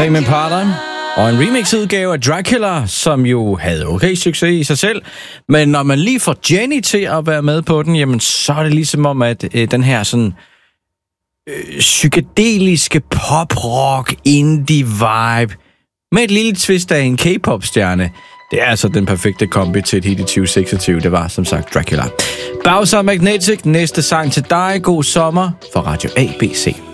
Tame Impala og en remix-udgave af Dracula, som jo havde okay succes i sig selv. Men når man lige får Jenny til at være med på den, jamen så er det ligesom om, at den her sådan psykedeliske pop-rock indie-vibe med et lille twist af en K-pop-stjerne, det er altså den perfekte kombi til et hit i 2026. Det var som sagt Dracula. Bowser Magnetic, næste sang til dig. God sommer for Radio ABC.